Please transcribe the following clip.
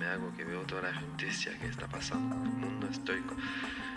hago, que veo toda la injusticia que está pasando en el mundo estoico.